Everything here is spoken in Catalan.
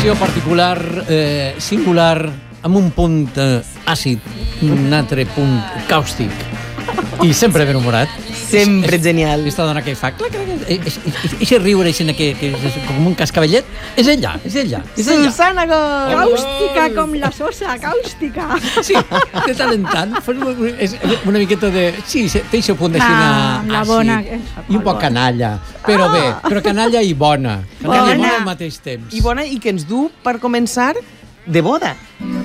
secció particular, singular, amb un punt àcid, un altre punt càustic, i sempre ben humorat. Sempre genial. Aquesta dona que fa... Eixe riure, que és com un cascavellet, és ella. Susana Gómez. Càustica com la sosa, càustica. Sí, de tant en tant. És una miqueta de... Sí, té aquest punt d'així la bona. I un poc canalla. Però bé, però canalla i bona. Canalla i bona al mateix temps. I bona, i que ens du, per començar, de boda.